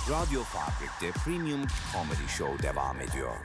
Radyo Fabrik'te Premium Comedy Show devam ediyor.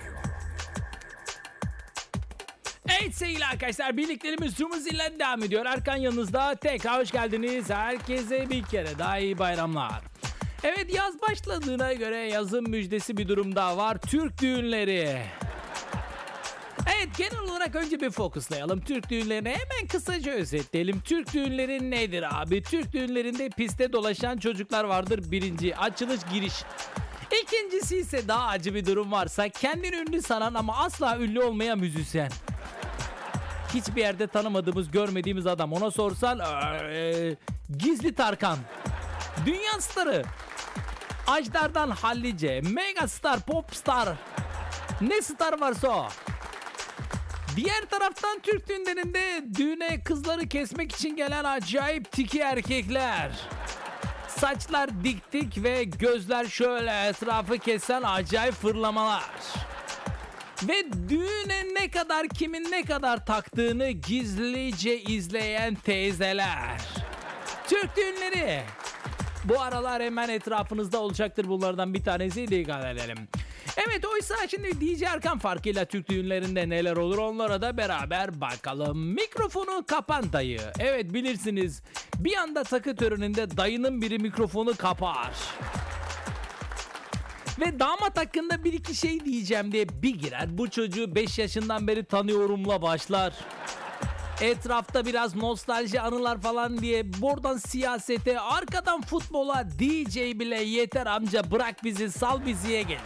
Evet sevgili arkadaşlar, birliklerimiz Zoom ile devam ediyor. Erkan yanınızda, tekrar hoş geldiniz. Herkese bir kere daha iyi bayramlar. Evet, yaz başladığına göre yazın müjdesi bir durum daha var. Türk düğünleri. Evet, genel olarak önce bir fokuslayalım. Türk düğünlerini hemen kısaca özetleyelim. Türk düğünleri nedir abi? Türk düğünlerinde piste dolaşan çocuklar vardır. Birinci, açılış giriş. İkincisi ise daha acı bir durum varsa kendini ünlü sanan ama asla ünlü olmayan müzisyen. Hiçbir yerde tanımadığımız, görmediğimiz adam. Ona sorsan Gizli Tarkan. Dünya starı. Ajdar'dan Hallice. Megastar, popstar. Ne star varsa o. Diğer taraftan Türk düğünlerinde düğüne kızları kesmek için gelen acayip tiki erkekler. Saçlar dik dik ve gözler şöyle etrafı kesen acayip fırlamalar. Ve düğüne ne kadar, kimin ne kadar taktığını gizlice izleyen teyzeler. Türk düğünleri. Bu aralar hemen etrafınızda olacaktır, bunlardan bir tanesi, dikkat edelim. Evet, oysa şimdi DJ Erkan farkıyla Türk düğünlerinde neler olur onlara da beraber bakalım. Mikrofonu kapan dayı. Evet, bilirsiniz, bir anda takı töreninde dayının biri mikrofonu kapar. Ve damat hakkında bir iki şey diyeceğim diye bir girer. Bu çocuğu 5 yaşından beri tanıyorumla başlar. Etrafta biraz nostalji anılar falan diye buradan siyasete, arkadan futbola, DJ bile yeter amca bırak bizi sal biziye gelir.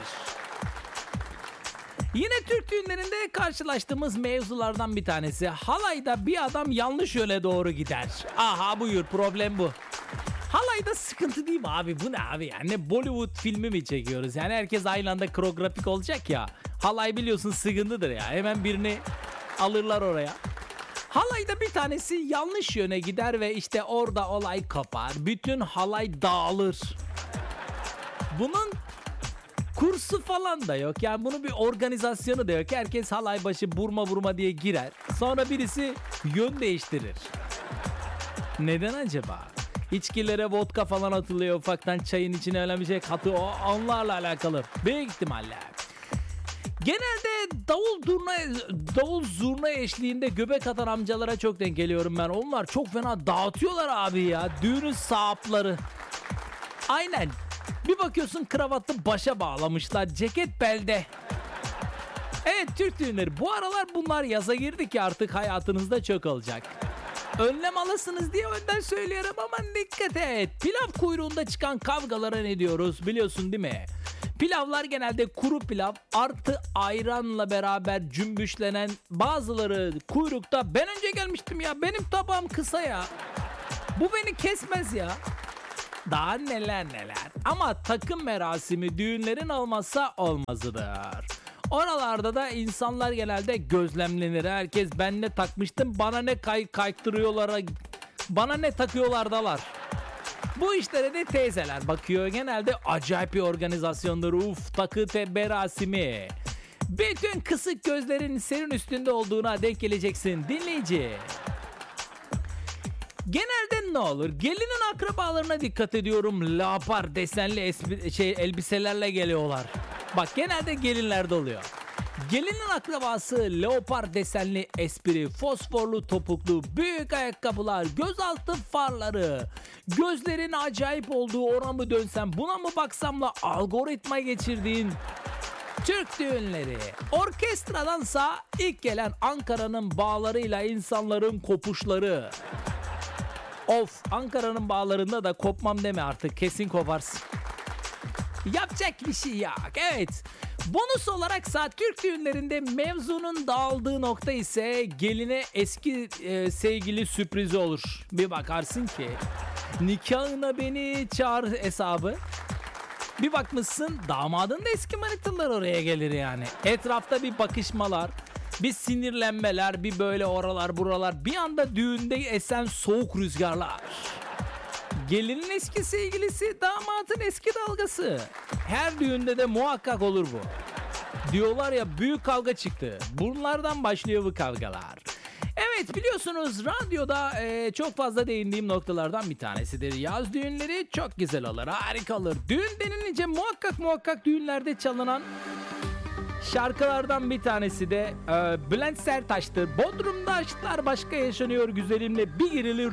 Yine Türk düğünlerinde karşılaştığımız mevzulardan bir tanesi. Halayda bir adam yanlış yöne doğru gider. Aha buyur, problem bu. Halayda sıkıntı değil mi abi? Bu ne abi yani? Bollywood filmi mi çekiyoruz? Yani herkes aynı anda koreografik olacak ya. Halay biliyorsun sıkıntıdır ya. Hemen birini alırlar oraya. Halayda bir tanesi yanlış yöne gider ve işte orada olay kopar. Bütün halay dağılır. Bunun kursu falan da yok. Yani bunun bir organizasyonu da yok. Herkes halay başı vurma diye girer. Sonra birisi yön değiştirir. Neden acaba? İçkilere vodka falan atılıyor ufaktan, çayın içine öyle bir şey katıyor. Onlarla alakalı. Büyük ihtimalle. Genelde davul zurna eşliğinde göbek atan amcalara çok denk geliyorum ben. Onlar çok fena dağıtıyorlar abi ya. Düğünün sahapları. Aynen. Bir bakıyorsun kravatı başa bağlamışlar. Ceket belde. Evet, Türk düğünleri. Bu aralar bunlar yaza girdi ki artık hayatınızda çok olacak. Önlem alasınız diye önden söylüyorum ama dikkat et. Pilav kuyruğunda çıkan kavgalara ne diyoruz biliyorsun değil mi? Pilavlar genelde kuru pilav artı ayranla beraber cümbüşlenen, bazıları kuyrukta ben önce gelmiştim ya, benim tabağım kısa ya, bu beni kesmez ya. Daha neler. Ama takım merasimi düğünlerin olmazsa olmazıdır. Oralarda da insanlar genelde gözlemlenir. Herkes ben ne takmıştım, bana ne kaydırıyorlar, bana ne takıyorlardalar. Bu işlere de teyzeler bakıyor. Genelde acayip bir organizasyondur. Takı merasimi. Bütün kısık gözlerin senin üstünde olduğuna denk geleceksin dinleyici. Genelde ne olur? Gelinin akrabalarına dikkat ediyorum. Leopar desenli elbiselerle geliyorlar. Bak, genelde gelinlerde oluyor. Gelinin akrabası leopar desenli espri, fosforlu topuklu, büyük ayakkabılar, gözaltı farları, gözlerin acayip olduğu, ona mı dönsem buna mı baksamla algoritma geçirdiğin Türk düğünleri. Orkestradansa ilk gelen Ankara'nın bağlarıyla insanların kopuşları. Of, Ankara'nın bağlarında da kopmam deme artık, kesin koparsın. Yapacak bir şey yok. Evet. Bonus olaraksa Türk düğünlerinde mevzunun dağıldığı nokta ise geline eski sevgili sürprizi olur. Bir bakarsın ki nikahına beni çağır hesabı. Bir bakmışsın damadın da eski manitalar oraya gelir yani. Etrafta bir bakışmalar, bir sinirlenmeler, bir böyle oralar buralar. Bir anda düğünde esen soğuk rüzgarlar. Gelinin eski sevgilisi, damatın eski dalgası. Her düğünde de muhakkak olur bu. Diyorlar ya, büyük kavga çıktı. Bunlardan başlıyor bu kavgalar. Evet, biliyorsunuz radyoda çok fazla değindiğim noktalardan bir tanesidir. Yaz düğünleri çok güzel olur, harika olur. Düğün denilince muhakkak düğünlerde çalınan şarkılardan bir tanesi de Bülent Sertaç'tır. Bodrum'da aşklar başka yaşanıyor güzelimle bir girilir